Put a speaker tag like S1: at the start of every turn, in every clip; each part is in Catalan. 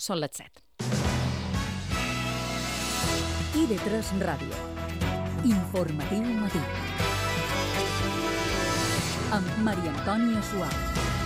S1: són les 7.
S2: IB3 Ràdio. Informatiu matí. Amb Maria Antònia Suau.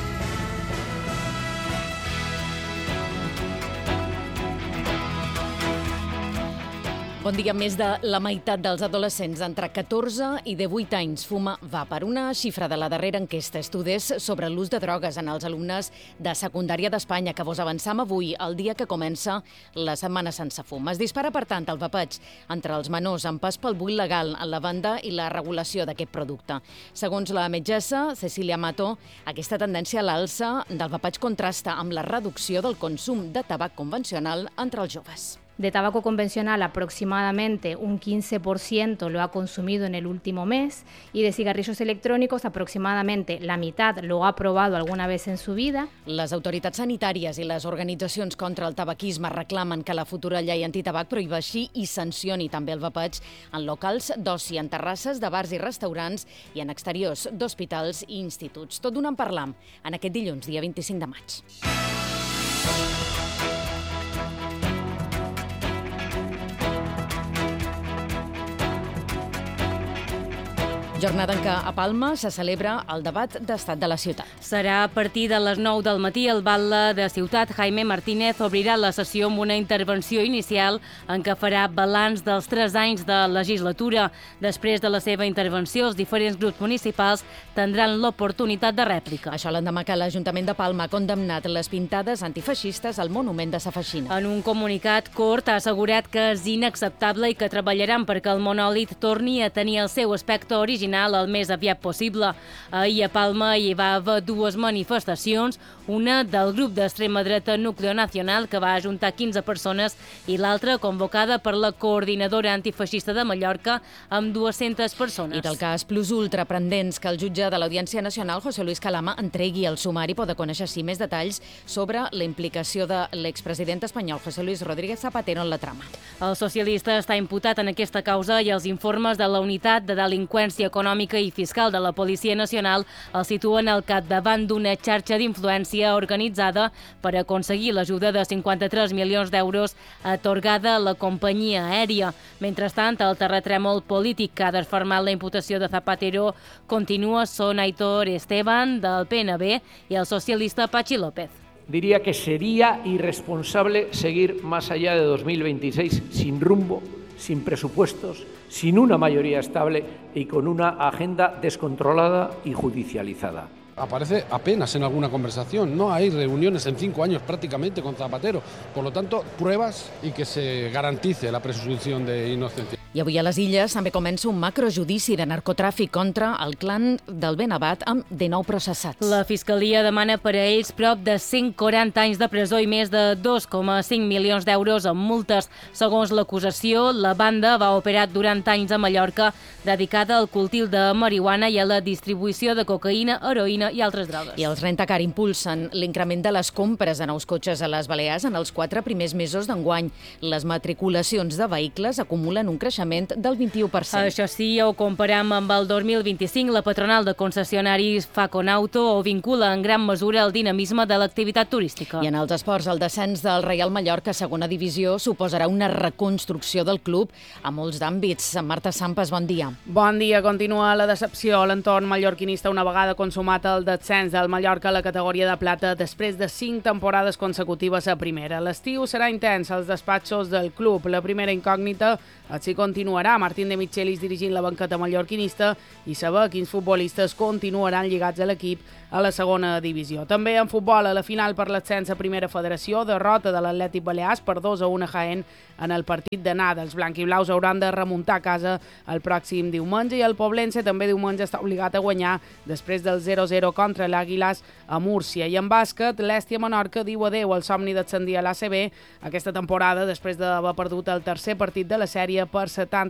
S1: Bon dia. Més de la meitat dels adolescents entre 14 i 18 anys fuma vapor. Una xifra de la darrera enquesta Estudis sobre l'ús de drogues en els alumnes de secundària d'Espanya que vos avançam avui, el dia que comença la setmana sense fum. Es dispara, per tant, el vapeig entre els menors en pas pel buit legal en la venda i la regulació d'aquest producte. Segons la metgessa Cecília Mato, aquesta tendència a l'alça del vapeig contrasta amb la reducció del consum de tabac convencional entre els joves.
S3: De tabaco convencional, aproximadamente un 15% lo ha consumido en el último mes y de cigarrillos electrónicos, aproximadamente la mitad lo ha probado alguna vez en su vida.
S1: Les autoritats sanitàries i les organitzacions contra el tabaquisme reclamen que la futura llei antitabac prohibeixi i sancioni també el vapeig en locals d'oci, en terrasses de bars i restaurants i en exteriors d'hospitals i instituts. Tot d'un en parlam en aquest dilluns, dia 25 de maig. Jornada en què a Palma se celebra el debat d'estat de la ciutat.
S4: Serà a partir de les 9 del matí. El batlle de ciutat, Jaime Martínez, obrirà la sessió amb una intervenció inicial en què farà balanç dels 3 anys de legislatura. Després de la seva intervenció, els diferents grups municipals tindran l'oportunitat de rèplica.
S1: Això l'endemà que l'Ajuntament de Palma ha condemnat les pintades antifeixistes al monument de Sa Feixina.
S4: En un comunicat curt ha assegurat que és inacceptable i que treballaran perquè el monòlit torni a tenir el seu aspecte original el més aviat possible. Ahir a Palma hi va haver 2 manifestacions, una del grup d'extrema dreta Núcleo Nacional, que va ajuntar 15 persones, i l'altra convocada per la coordinadora antifeixista de Mallorca, amb 200 persones.
S1: I del cas Plus Ultra, pendents que el jutge de l'Audiència Nacional, José Luis Calama, entregui el sumari, pot conèixer així més detalls sobre la implicació de l'expresident espanyol José Luis Rodríguez Zapatero en la trama.
S4: El socialista està imputat en aquesta causa i els informes de la Unitat de Delinqüència Econòmica i Fiscal de la Policia Nacional el situen al capdavant d'una xarxa d'influència organitzada per aconseguir l'ajuda de 53 milions d'euros atorgada a la companyia aèria. Mentrestant, el terratrèmol polític que ha desfermat la imputació de Zapatero continua. Són Aitor Esteban, del PNB, i el socialista Patxi López.
S5: Diría que sería irresponsable seguir más allá de 2026 sin rumbo, sin presupuestos, sin una mayoría estable y con una agenda descontrolada y judicializada.
S6: Aparece apenas en alguna conversación, no hay reuniones en 5 años prácticamente con Zapatero, por lo tanto, pruebas y que se garantice la presunción de inocencia.
S1: I avui a les Illes també comença un macrojudici de narcotràfic contra el clan del Benavat amb 19 processats.
S4: La Fiscalia demana per a ells prop de 140 anys de presó i més de 2,5 milions d'euros en multes. Segons l'acusació, la banda va operar durant anys a Mallorca dedicada al cultiu de marihuana i a la distribució de cocaïna, heroïna i altres drogues.
S1: I els Rentacar impulsen l'increment de les compres de nous cotxes a les Balears en els 4 primers mesos d'enguany. Les matriculacions de vehicles acumulen un creixement del 21%.
S4: Això sí, ho comparam amb el 2025. La patronal de concessionaris Faconauto ho vincula en gran mesura al dinamisme de l'activitat turística.
S1: I en els esports, el descens del Reial Mallorca a segona divisió suposarà una reconstrucció del club a molts d'àmbits. Marta Sampas, bon dia.
S7: Bon dia. Continua la decepció a l'entorn mallorquinista una vegada consumat el descens del Mallorca a la categoria de plata després de 5 temporades consecutives a primera. L'estiu serà intens als despatxos del club. La primera incògnita així continuarà. Martín de Michelis dirigint la banqueta mallorquinista i saber quins futbolistes continuaran lligats a l'equip a la segona divisió. També en futbol, a la final per l'ascens a primera federació, derrota de l'Atlètic Balears per 2-1 a Jaén en el partit d'anada. Els blanquiblaus hauran de remuntar a casa el pròxim diumenge i el Poblense també diumenge està obligat a guanyar després del 0-0 contra l'Àguilas a Múrcia. I en bàsquet, l'Èstia Menorca diu adeu al somni d'ascendir a l'ACB aquesta temporada després d'haver perdut el tercer partit de la sèrie per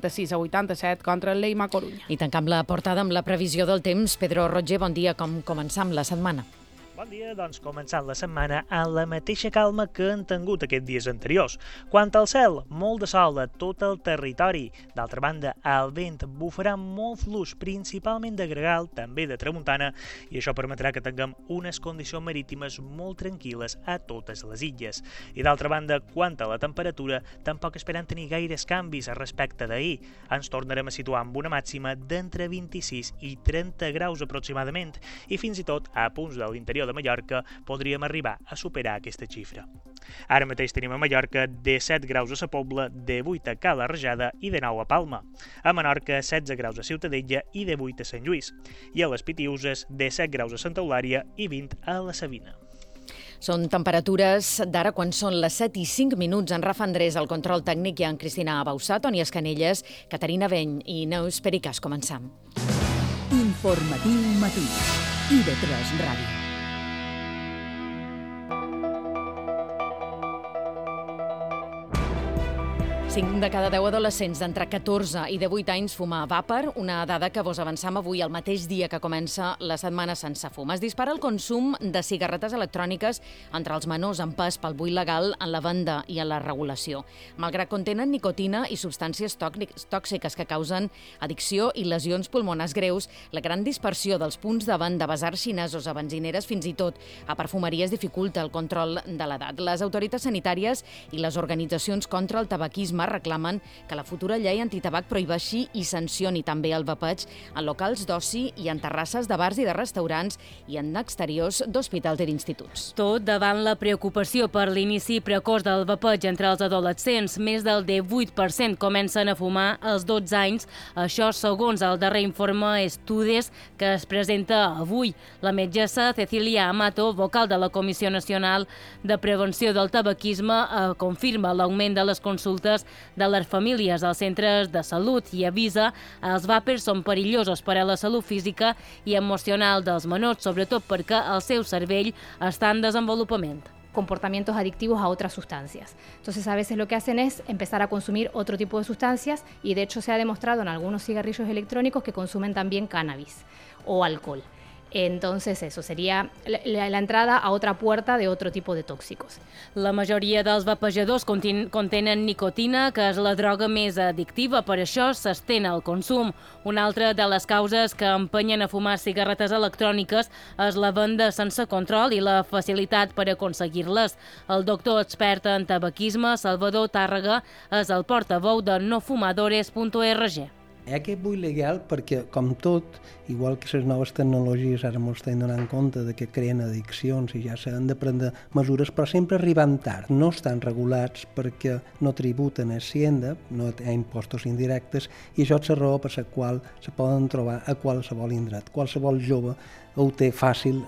S7: 76-87 contra el Leima Corunya.
S1: I tancam la portada amb la previsió del temps. Pedro Roger, bon dia. Com començam la setmana?
S8: Bon dia, doncs començant la setmana amb la mateixa calma que han tingut aquests dies anteriors. Quant al cel, molt de sol a tot el territori. D'altra banda, el vent bufarà molt fluix, principalment de gregal, també de tramuntana, i això permetrà que tinguem unes condicions marítimes molt tranquil·les a totes les illes. I d'altra banda, quant a la temperatura, tampoc esperem tenir gaires canvis respecte d'ahir. Ens tornarem a situar amb una màxima d'entre 26 i 30 graus aproximadament, i fins i tot a punts de l'interior de Mallorca podríem arribar a superar aquesta xifra. Ara mateix tenim a Mallorca de 7 graus a Sa Pobla, de 8 a Cala Rajada i de 9 a Palma. A Menorca, 16 graus a Ciutadella i de 8 a Sant Lluís. I a les Pitiüses, de 7 graus a Santa Eulària i 20 a la Sabina.
S1: Són temperatures d'ara quan són les 7 i 5 minuts. En Rafa Andrés, el control tècnic, i en Cristina Bausà, Toni Escanelles, Caterina Beny i Neus Pericàs. Començam.
S2: Informatiu matí. IB3 Ràdio.
S1: 5 de cada 10 adolescents d'entre 14 i 18 anys fuma vàper, una dada que vos avançam avui el mateix dia que comença la setmana sense fum. Es dispara el consum de cigarretes electròniques entre els menors, empès pel buit legal en la venda i en la regulació. Malgrat contenen nicotina i substàncies tòxiques que causen addicció i lesions pulmonars greus, la gran dispersió dels punts de venda a basars xinesos, a benzineres, fins i tot a perfumeries dificulta el control de l'edat. Les autoritats sanitàries i les organitzacions contra el tabaquisme reclamen que la futura llei antitabac prohibeixi i sancioni també el vapeig en locals d'oci i en terrasses de bars i de restaurants i en exteriors d'hospitals i d'instituts.
S4: Tot davant la preocupació per l'inici precoç del vapeig entre els adolescents. Més del 18% comencen a fumar als 12 anys. Això segons el darrer informe Estudes que es presenta avui. La metgessa Cecilia Amato, vocal de la Comissió Nacional de Prevenció del Tabaquisme, confirma l'augment de les consultes de les famílies als centres de salut i avisa que els vàpers són perillosos per a la salut física i emocional dels menors, sobretot perquè el seu cervell està en desenvolupament.
S3: Comportamientos adictivos a otras sustancias. Entonces, a veces lo que hacen es empezar a consumir otro tipo de sustancias y de hecho se ha demostrado en algunos cigarrillos electrónicos que consumen también cannabis o alcohol. Entonces, eso sería la entrada a otra puerta de otro tipo de tóxicos.
S4: La majoria dels vapejadors contenen nicotina, que és la droga més addictiva, per això s'estén el consum. Una altra de les causes que empenyen a fumar cigarretes electròniques és la venda sense control i la facilitat per aconseguir-les. El doctor expert en tabaquisme, Salvador Tàrrega, és el portaveu de nofumadores.org.
S9: Hi ha aquest buit legal perquè, com tot, igual que les noves tecnologies ara ens estem donant compte de que creen addiccions i ja s'han de prendre mesures, però sempre arriben tard. No estan regulats perquè no tributen a Hacienda, no hi ha impostos indirectes, i això és la raó per la qual se poden trobar a qualsevol indret. Qualsevol jove ho té fàcil.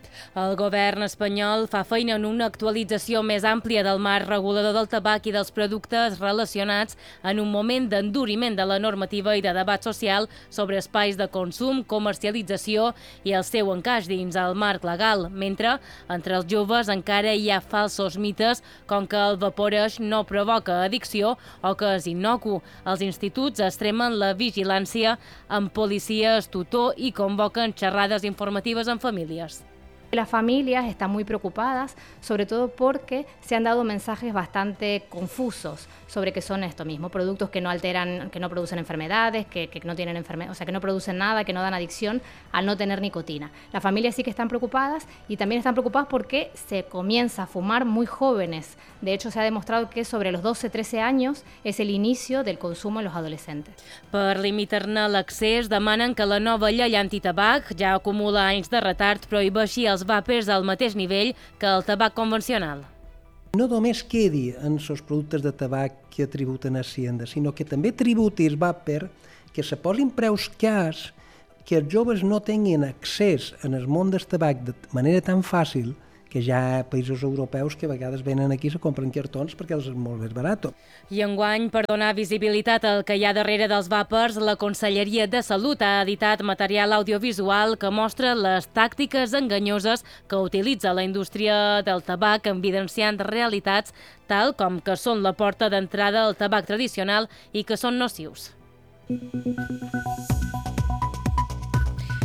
S4: El govern espanyol fa feina en una actualització més àmplia del marc regulador del tabac i dels productes relacionats en un moment d'enduriment de la normativa i de debat social sobre espais de consum, comercialització i el seu encaix dins el marc legal, mentre entre els joves encara hi ha falsos mites com que el vaporeix no provoca addicció o que és innocu. Els instituts extremen la vigilància amb policies tutor i convoquen xerrades informatives amb famílies.
S3: Las familias están muy preocupadas, sobre todo porque se han dado mensajes bastante confusos sobre que son esto mismo, productos que no alteran, que no producen enfermedades, que no tienen enfermedad, o sea, que no producen nada, que no dan adicción al no tener nicotina. Las familias sí que están preocupadas y también están preocupadas porque se comienza a fumar muy jóvenes. De hecho, se ha demostrado que sobre los 12-13 años es el inicio del consumo en los adolescentes.
S4: Per limitar-ne l'accés, demanen que la nova llei antitabac, ja acumula anys de retard, prohibeixi els vàpers al mateix nivell que el tabac convencional.
S9: No només quedi en els productes de tabac que tributen a Hacienda, sinó que també tributi el vàper, que se posin preus cars, que els joves no tinguin accés en el món del tabac de manera tan fàcil, que ja hi ha països europeus que a vegades venen aquí i se compren cartons perquè els és molt més barat.
S4: I enguany, per donar visibilitat al que hi ha darrere dels vàpers, la Conselleria de Salut ha editat material audiovisual que mostra les tàctiques enganyoses que utilitza la indústria del tabac, evidenciant realitats tal com que són la porta d'entrada al tabac tradicional i que són nocius.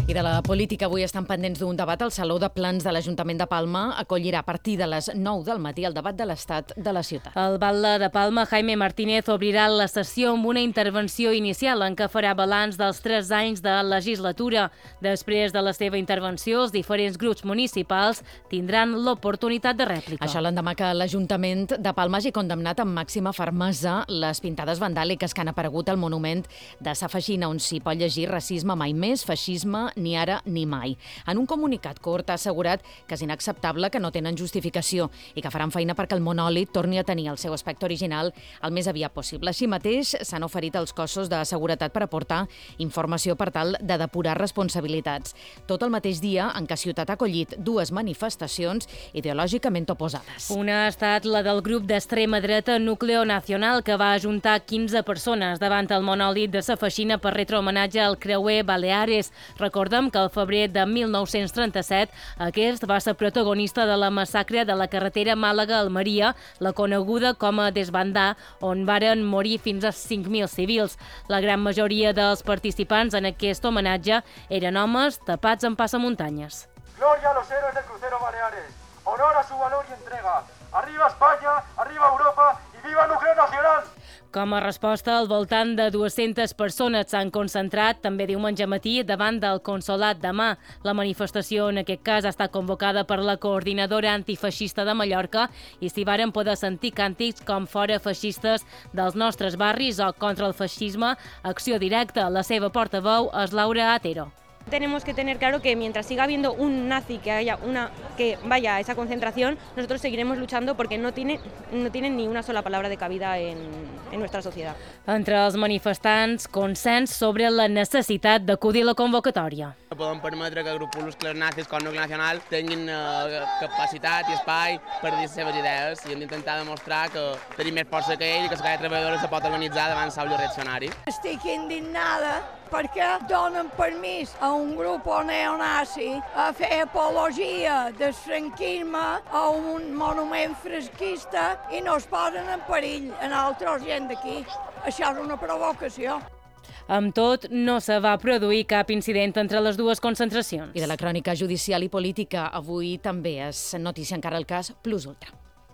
S1: I de la política avui estan pendents d'un debat. El Saló de Plans de l'Ajuntament de Palma acollirà a partir de les 9 del matí el debat de l'estat de la ciutat.
S4: El batlle de Palma, Jaime Martínez, obrirà la sessió amb una intervenció inicial en què farà balanç dels 3 anys de legislatura. Després de la seva intervenció, els diferents grups municipals tindran l'oportunitat de rèplica.
S1: Això l'endemà que l'Ajuntament de Palma hagi condemnat amb màxima fermesa les pintades vandàliques que han aparegut al monument de Sa Feixina, on s'hi pot llegir racisme mai més, feixisme ni ara ni mai. En un comunicat curt ha assegurat que és inacceptable, que no tenen justificació i que faran feina perquè el monòlit torni a tenir el seu aspecte original el més aviat possible. Així mateix, s'han oferit els cossos de seguretat per aportar informació per tal de depurar responsabilitats. Tot el mateix dia en què Ciutat ha acollit 2 manifestacions ideològicament oposades.
S4: Una ha estat la del grup d'extrema dreta Núcleo Nacional, que va ajuntar 15 persones davant el monòlit de Sa Feixina per retre homenatge al creuer Baleares. Recordem que al febrer de 1937 aquest va ser protagonista de la massacre de la carretera Màlaga-Almeria, la coneguda com a Desbandar, on varen morir fins a 5.000 civils. La gran majoria dels participants en aquest homenatge eren homes tapats en passamuntanyes.
S10: Gloria a los héroes del crucero Baleares, honor a su valor y entrega. Arriba España, arriba Europa y viva el Núcleo Nacional!
S4: Com a resposta, al voltant de 200 persones s'han concentrat també diumenge matí davant del Consolat de Mà. La manifestació en aquest cas ha estat convocada per la coordinadora antifeixista de Mallorca i s'hi varen poder sentir càntics com fora feixistes dels nostres barris o contra el feixisme, acció directa. La seva portaveu és Laura Atero.
S11: Tenemos que tener claro que mientras siga habiendo un nazi que vaya a esa concentración, nosotros seguiremos luchando porque no tienen ni una sola palabra de cabida en nuestra sociedad.
S4: Entre els manifestants, consens sobre la necessitat d'acudir a la convocatòria.
S12: No podem permetre que grupuscles nazis com Núcleo Nacional tinguin capacitat i espai per dir les seves idees i hem d'intentar demostrar que tenim més força que ell i que la classe treballadora se pot organitzar davant l'Assemblea reaccionari.
S13: Estic indignada perquè donen permís a un grup neonazi a fer apologia del franquisme a un monument franquista i no es posen en perill en altra gent d'aquí. Això és una provocació.
S4: Amb tot, no se va produir cap incident entre les dues concentracions.
S1: I de la crònica judicial i política, avui també es noticia encara el cas Plus Ultra.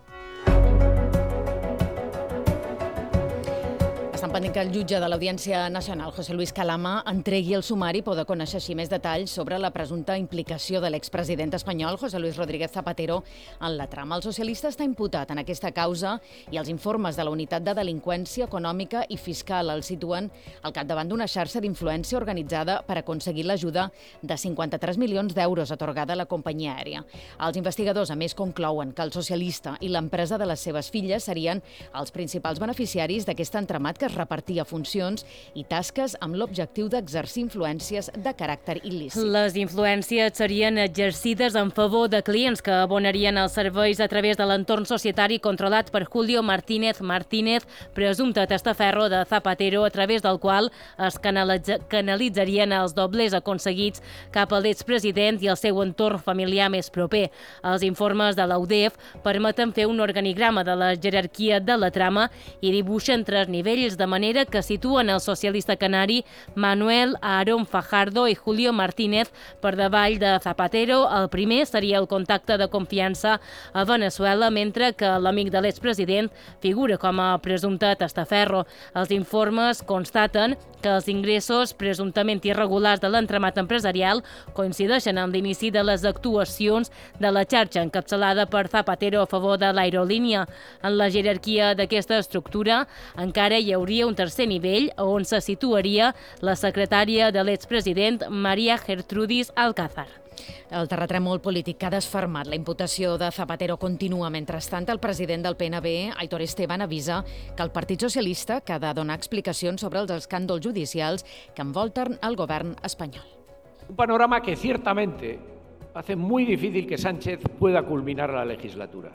S1: Estan pendent que el jutge de l'Audiència Nacional, José Luis Calama, entregui el sumari i poder conèixer així més detalls sobre la presumpta implicació de l'expresident espanyol, José Luis Rodríguez Zapatero, en la trama. El socialista està imputat en aquesta causa i els informes de la Unitat de Delinqüència Econòmica i Fiscal el situen al capdavant d'una xarxa d'influència organitzada per aconseguir l'ajuda de 53 milions d'euros atorgada a la companyia aèria. Els investigadors, a més, conclouen que el socialista i l'empresa de les seves filles serien els principals beneficiaris d'aquest entramat que repartia funcions i tasques amb l'objectiu d'exercir influències de caràcter il·lícit.
S4: Les influències serien exercides en favor de clients que abonarien els serveis a través de l'entorn societari controlat per Julio Martínez, presumpte testaferro de Zapatero, a través del qual es canalitzarien els dobles aconseguits cap a l'expresident i el seu entorn familiar més proper. Els informes de l'UDEF permeten fer un organigrama de la jerarquia de la trama i dibuixen 3 nivells, de manera que situen el socialista canari Manuel Aarón Fajardo i Julio Martínez per davall de Zapatero. El primer seria el contacte de confiança a Venezuela, mentre que l'amic de l'expresident figura com a presumpte testaferro. Els informes constaten que els ingressos presumptament irregulars de l'entramat empresarial coincideixen amb l'inici de les actuacions de la xarxa encapçalada per Zapatero a favor de l'aerolínia. En la jerarquia d'aquesta estructura encara hi hauria un tercer nivell on se situaria la secretària de l'expresident María Gertrudis Alcázar.
S1: El terratrèmol polític que ha desfermat la imputació de Zapatero continua. Mentrestant, el president del PNB, Aitor Esteban, avisa que el Partit Socialista ha de donar explicacions sobre els escàndols judicials que envolten el govern espanyol.
S5: Un panorama que ciertamente hace muy difícil que Sánchez pueda culminar la legislatura.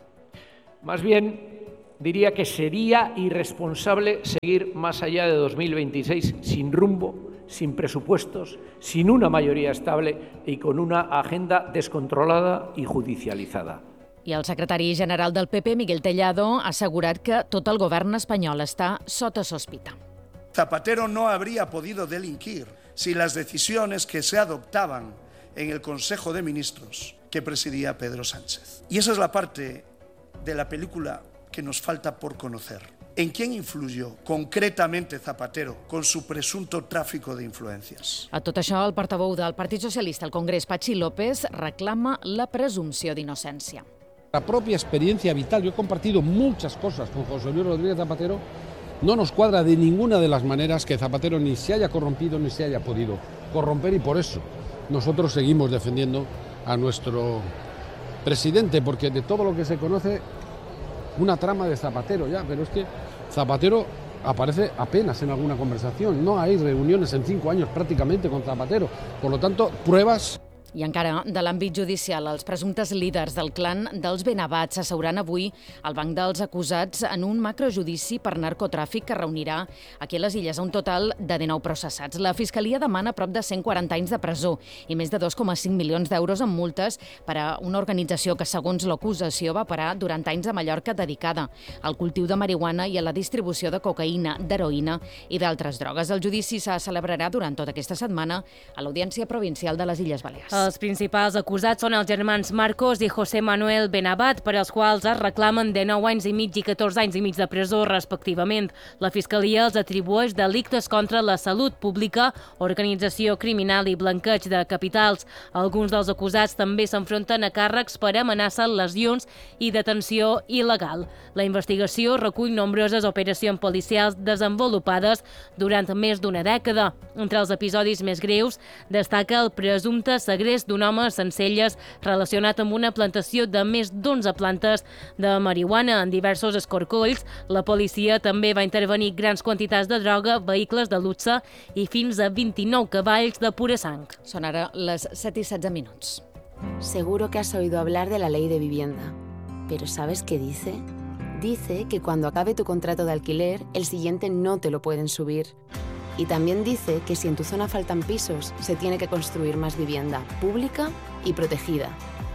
S5: Más bien, diría que sería irresponsable seguir más allá de 2026 sin rumbo, sin presupuestos, sin una mayoría estable y con una agenda descontrolada y judicializada.
S1: I el secretari general del PP, Miguel Tellado, ha assegurat que tot el govern espanyol està sota sospita.
S14: Zapatero no habría podido delinquir si las decisiones que se adoptaban en el Consejo de Ministros que presidía Pedro Sánchez. Y esa es la parte de la película que nos falta por conocer. ¿En quién influyó concretamente Zapatero con su presunto tráfico de influencias?
S1: A tot això, el portaveu del Partit Socialista al Congrés, Patxi López, reclama la presumpció d'innocència.
S6: La propia experiencia vital, yo he compartido muchas cosas con José Luis Rodríguez Zapatero, no nos cuadra de ninguna de las maneras que Zapatero ni se haya corrompido ni se haya podido corromper, y por eso nosotros seguimos defendiendo a nuestro presidente, porque de todo lo que se conoce, una trama de Zapatero ya, pero es que Zapatero aparece apenas en alguna conversación, no hay reuniones en 5 años prácticamente con Zapatero, por lo tanto, pruebas.
S1: I encara de l'àmbit judicial, els presumptes líders del clan dels Benabats s'asseuran avui al banc dels acusats en un macrojudici per narcotràfic que reunirà aquí a les Illes un total de 19 processats. La Fiscalia demana prop de 140 anys de presó i més de 2,5 milions d'euros en multes per a una organització que, segons l'acusació, va parar durant anys a Mallorca dedicada al cultiu de marihuana i a la distribució de cocaïna, d'heroïna i d'altres drogues. El judici se celebrarà durant tota aquesta setmana a l'Audiència Provincial de les Illes Balears.
S4: Els principals acusats són els germans Marcos i José Manuel Benabat, per als quals es reclamen de 9 anys i mig i 14 anys i mig de presó, respectivament. La Fiscalia els atribueix delictes contra la salut pública, organització criminal i blanqueig de capitals. Alguns dels acusats també s'enfronten a càrrecs per amenaça, lesions i detenció il·legal. La investigació recull nombroses operacions policials desenvolupades durant més d'una dècada. Entre els episodis més greus destaca el presumpte segrest d'un home a Sencelles relacionat amb una plantació de més d'11 plantes de marihuana en diversos escorcolls. La policia també va intervenir grans quantitats de droga, vehicles de luxe i fins a 29 cavalls de pura sang.
S1: Són ara les 7 i 16 minuts.
S15: Seguro que has oído hablar de la ley de vivienda. ¿Pero sabes qué dice? Dice que cuando acabe tu contrato de alquiler, el siguiente no te lo pueden subir. Y también dice que si en tu zona faltan pisos, se tiene que construir más vivienda pública y protegida.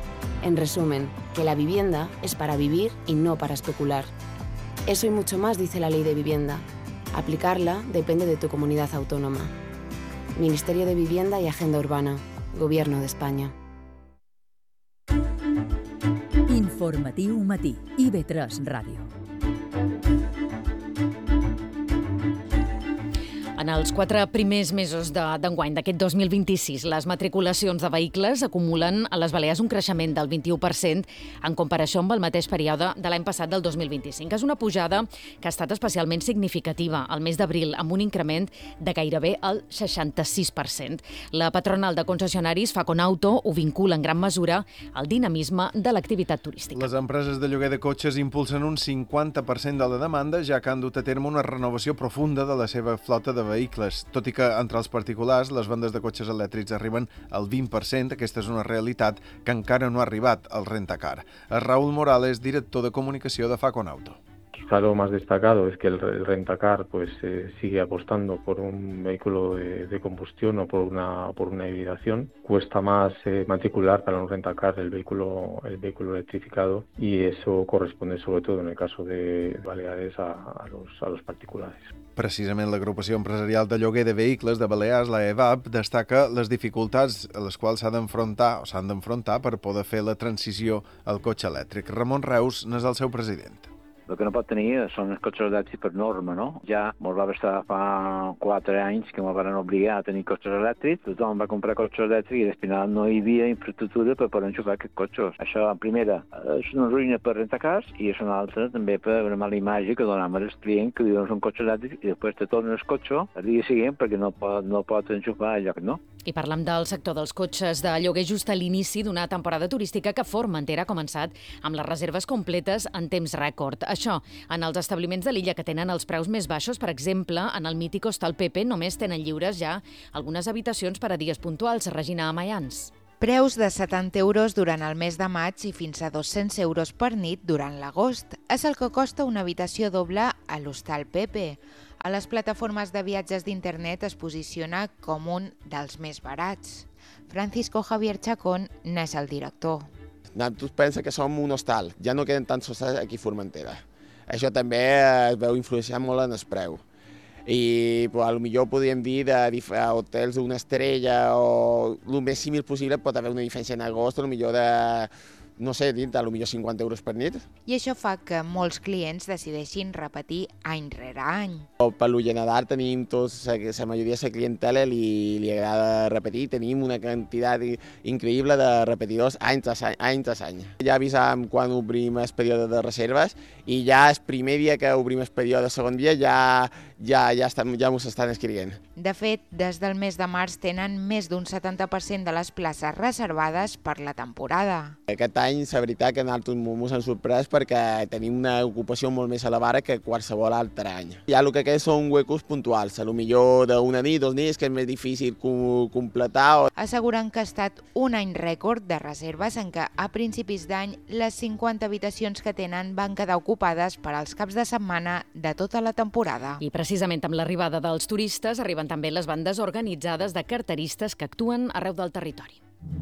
S15: En resumen, que la vivienda es para vivir y no para especular. Eso y mucho más dice la Ley de Vivienda. Aplicarla depende de tu comunidad autónoma. Ministerio de Vivienda y Agenda Urbana. Gobierno de España.
S2: Informatiu matí. IB3 Ràdio.
S1: En els 4 primers mesos d'enguany d'aquest 2026, les matriculacions de vehicles acumulen a les Balears un creixement del 21% en comparació amb el mateix període de l'any passat, del 2025. És una pujada que ha estat especialment significativa al mes d'abril, amb un increment de gairebé el 66%. La patronal de concessionaris, Faconauto, ho vincula en gran mesura al dinamisme de l'activitat turística.
S16: Les empreses de lloguer de cotxes impulsen un 50% de la demanda, ja que han dut a terme una renovació profunda de la seva flota de vehicles. Tot i que entre els particulars les vendes de cotxes elèctrics arriben al 20%, aquesta és una realitat que encara no ha arribat al rentacar. Raúl Morales, director de comunicació de Faconauto.
S17: Quizá lo más destacado es que el rentacar sigue apostando por un vehículo de combustión o por una hibridación. Cuesta más matricular para un rentacar el vehículo electrificado, y eso corresponde sobre todo en el caso de Baleares a los particulares.
S16: Precisament l'agrupació empresarial de lloguer de vehicles de Balears, la EVAP, destaca les dificultats a les quals s'han d'enfrontar per poder fer la transició al cotxe elèctric. Ramon Reus n'és el seu president.
S18: El que no pot tenir són els cotxes elèctrics per norma, no? Ja ens va estar fa 4 anys que ens van obligar a tenir cotxes elèctrics, tothom va comprar cotxes elèctrics i al final no hi havia infraestructura per poder enxufar aquests cotxes. Això, en primera, és una ruïna per rentacars, i és una altra també per una mala imatge que donem als clients que diuen són cotxes elèctrics i després te tornen el cotxe el dia següent perquè no pot enxufar allò que no.
S1: I parlem del sector dels cotxes de lloguer just a l'inici d'una temporada turística que Formentera ha començat amb les reserves completes en temps rècord. Això, en els establiments de l'illa que tenen els preus més baixos, per exemple, en el mític Hostal Pepe només tenen lliures ja algunes habitacions per a dies puntuals. Regina Amaians.
S19: Preus de 70 euros durant el mes de maig i fins a 200 euros per nit durant l'agost. És el que costa una habitació doble a l'Hostal Pepe. A les plataformes de viatges d'internet es posiciona com un dels més barats. Francisco Javier Chacón n'és el director.
S20: Tu pensa que som un hostal, ja no queden tants hostals aquí a Formentera. Això també es veu influenciar molt en el preu. I potser podríem dir a hotels d'una estrella o el més símil possible pot haver una diferència en agost, potser de, no sé, potser 50 euros per nit.
S19: I això fa que molts clients decideixin repetir any rere any.
S20: Per l'Ullenadar tenim la majoria de la clientela li agrada repetir, tenim una quantitat increïble de repetidors any tras any. Ja avisàvem quan obrim el període de reserves i ja el primer dia que obrim el període de segon dia ja ens estan escrivint.
S19: De fet, des del mes de març tenen més d'un 70% de les places reservades per la temporada.
S20: Aquest any, la veritat que nosaltres ens hem sorprès perquè tenim una ocupació molt més elevada que qualsevol altre any. Ja el que queda són huecos puntuals, potser d'una nit, 2 nits, que és més difícil completar.
S19: Asseguren que ha estat un any rècord de reserves en què a principis d'any les 50 habitacions que tenen van quedar ocupades per als caps de setmana de tota la temporada.
S1: I precisament amb l'arribada dels turistes arriben també les bandes organitzades de carteristes que actuen arreu del territori.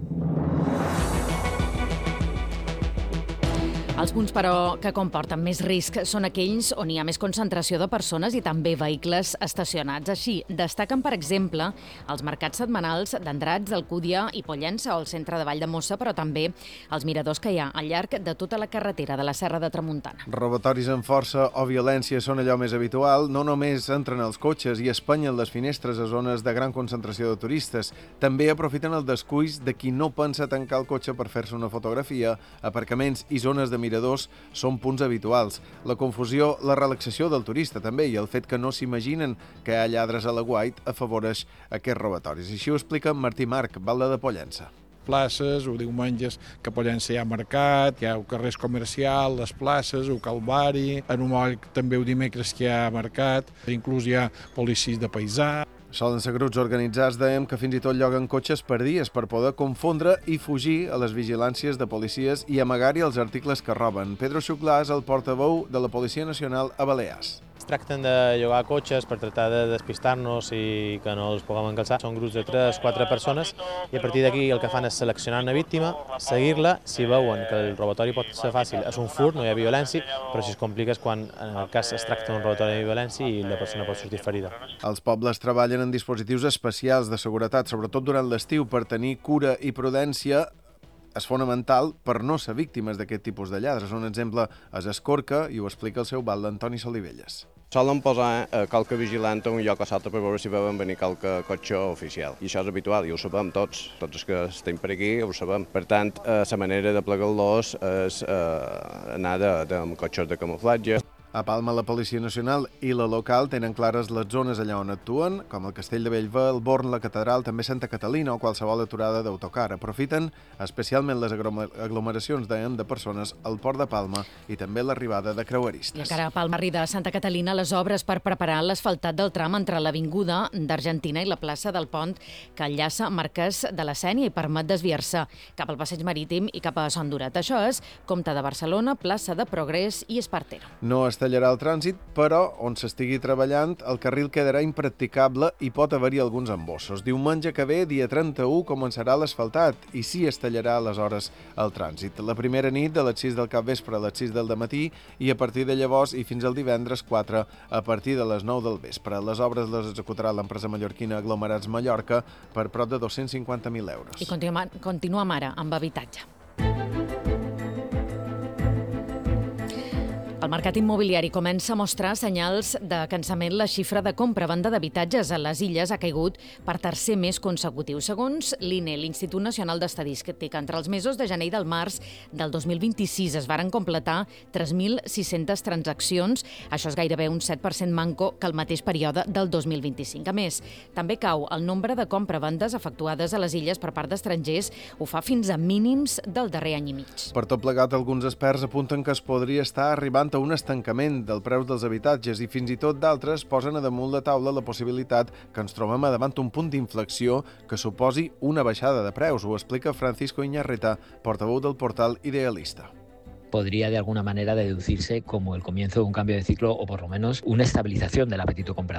S1: Els punts, però, que comporten més risc són aquells on hi ha més concentració de persones i també vehicles estacionats. Així, destaquen, per exemple, els mercats setmanals d'Andratx, d'Alcúdia i Pollença o el centre de Valldemossa, però també els miradors que hi ha al llarg de tota la carretera de la Serra de Tramuntana.
S16: Robatoris amb força o violència són allò més habitual. No només entren els cotxes i espanyen les finestres a zones de gran concentració de turistes, també aprofiten el descuís de qui no pensa tancar el cotxe per fer-se una fotografia. Aparcaments i zones de miradors són punts habituals. La confusió, la relaxació del turista també i el fet que no s'imaginen que hi ha lladres a l'aguait afavoreix aquests robatoris. Així ho explica Martí Marc, Valde de Pollença.
S21: Places, o diumenges que a Pollença hi ha mercat, hi ha carrers comercials, les places, o Calvari, en Moll també el dimecres que hi ha mercat, inclús hi ha policies de paisà.
S16: Solen ser grups organitzats, dèiem, que fins i tot lloguen cotxes per dies per poder confondre i fugir a les vigilàncies de policies i amagar-hi els articles que roben. Pedro Xuclà és el portaveu de la Policia Nacional a Balears.
S22: Es tracten de llogar cotxes per tractar de despistar-nos i que no els puguem encalçar. Són grups de 3-4 persones i a partir d'aquí el que fan és seleccionar una víctima, seguir-la, si veuen que el robatori pot ser fàcil, és un furt, no hi ha violència, però si es complica és quan en el cas es tracta d'un robatori de violència i la persona pot sortir ferida.
S16: Els pobles treballen en dispositius especials de seguretat, sobretot durant l'estiu, per tenir cura i prudència. És fonamental per no ser víctimes d'aquest tipus de lladres. Un exemple és Escorca i ho explica el seu val d'Antoni Solivellas.
S23: Solen posar qualque vigilant a un lloc o l'altre per veure si veuen venir qualque cotxe oficial. I això és habitual, i ho sabem tots. Tots els que estem per aquí ho sabem. Per tant, la manera de plegar-los és anar amb cotxes de camuflatge.
S16: A Palma, la Policia Nacional i la local tenen clares les zones allà on actuen, com el Castell de Bellver, el Born, la Catedral, també Santa Catalina o qualsevol aturada d'autocar. Aprofiten especialment les aglomeracions, de persones al Port de Palma i també l'arribada de creueristes.
S1: I encara a Palma arriba a Santa Catalina les obres per preparar l'asfaltat del tram entre l'Avinguda d'Argentina i la plaça del Pont que enllaça Marquès de la Sénia i permet desviar-se cap al Passeig Marítim i cap a Son Durat. Això és Comte de Barcelona, plaça de Progrés i Espartero.
S16: No es tallarà el trànsit, però on s'estigui treballant el carril quedarà impracticable i pot haver-hi alguns embossos. Diumenge que ve, dia 31, començarà l'asfaltat i sí es tallarà aleshores el trànsit. La primera nit de les 6 del capvespre a les 6 del dematí i a partir de llavors i fins al divendres 4 a partir de les 9 del vespre. Les obres les executarà l'empresa mallorquina Aglomerats Mallorca per prop de 250.000 euros.
S1: I continuem ara amb habitatge. El mercat immobiliari comença a mostrar senyals de cansament. La xifra de compra-venda d'habitatges a les illes ha caigut per tercer mes consecutiu. Segons l'INE, l'Institut Nacional d'Estadística, entre els mesos de gener i del març del 2026 es varen completar 3.600 transaccions. Això és gairebé un 7% manco que el mateix període del 2025. A més, també cau el nombre de compra-vendes efectuades a les illes per part d'estrangers. Ho fa fins a mínims del darrer any i mig.
S16: Per tot plegat, alguns experts apunten que es podria estar arribant a un estancament del preu dels habitatges i fins i tot d'altres posen a damunt la taula la possibilitat que ens trobem davant un punt d'inflexió que suposi una baixada de preus. Ho explica Francisco Iñarreta, portaveu del portal Idealista.
S24: Podría de alguna manera deducirse como el comienzo de un cambio de ciclo o por lo menos una estabilización del apetito comprador.